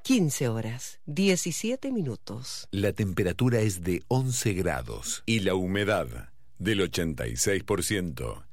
15 horas, 17 minutos. La temperatura es de 11 grados y la humedad del 86%.